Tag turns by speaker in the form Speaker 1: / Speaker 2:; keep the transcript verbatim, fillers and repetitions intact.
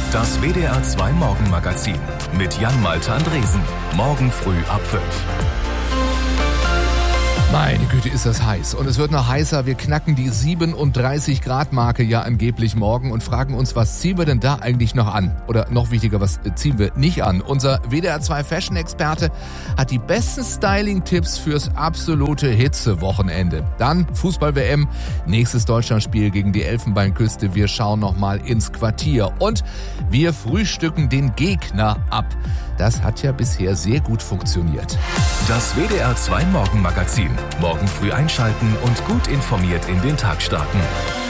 Speaker 1: Das W D R zwei Morgenmagazin mit Jan-Malte Andresen. Morgen früh ab fünf.
Speaker 2: Meine Güte, ist das heiß. Und es wird noch heißer. Wir knacken die siebenunddreißig Grad Marke ja angeblich morgen und fragen uns, was ziehen wir denn da eigentlich noch an? Oder noch wichtiger, was ziehen wir nicht an? Unser W D R zwei Fashion-Experte hat die besten Styling-Tipps fürs absolute Hitzewochenende. Dann Fußball-W M, nächstes Deutschlandspiel gegen die Elfenbeinküste. Wir schauen nochmal ins Quartier und wir frühstücken den Gegner ab. Das hat ja bisher sehr gut funktioniert.
Speaker 1: Das W D R zwei Morgenmagazin. Morgen früh einschalten und gut informiert in den Tag starten.